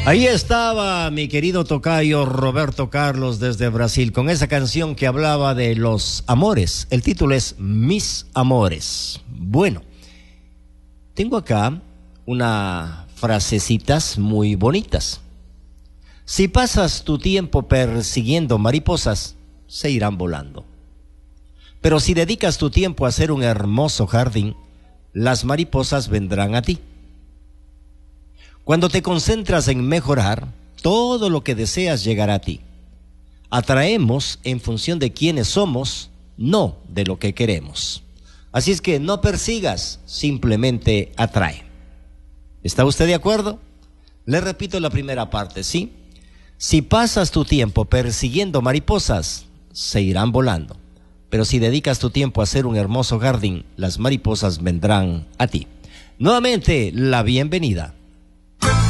Ahí estaba mi querido tocayo Roberto Carlos desde Brasil con esa canción que hablaba de los amores. El título es Mis Amores. Bueno, tengo acá unas frasecitas muy bonitas. Si pasas tu tiempo persiguiendo mariposas, se irán volando. Pero si dedicas tu tiempo a hacer un hermoso jardín, las mariposas vendrán a ti. Cuando te concentras en mejorar, todo lo que deseas llegará a ti. Atraemos en función de quiénes somos, no de lo que queremos. Así es que no persigas, simplemente atrae. ¿Está usted de acuerdo? Le repito la primera parte, ¿sí? Si pasas tu tiempo persiguiendo mariposas, se irán volando. Pero si dedicas tu tiempo a hacer un hermoso jardín, las mariposas vendrán a ti. Nuevamente, la bienvenida.